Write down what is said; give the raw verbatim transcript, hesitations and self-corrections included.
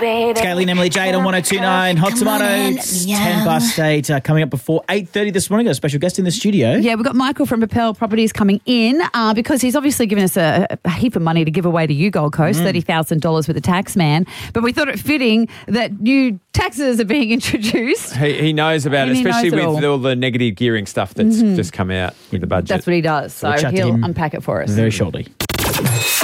baby. It's Kaylee and Emily Jade on one oh two point nine. Hot Tomatoes, ten past eight. Uh, coming up before eight thirty this morning. Got a special guest in the studio. Yeah, we've got Michael from Propel Properties coming in uh, because he's obviously given us a, a heap of money to give away to you, Gold Coast, mm. thirty thousand dollars with the tax man. But we thought it fitting that new taxes are being introduced. He, he knows about And it, he knows especially it with all. all the negative gearing stuff that's Mhm. just come out with the budget. That's what he does. So We'll chat to he'll him unpack it for us. very shortly.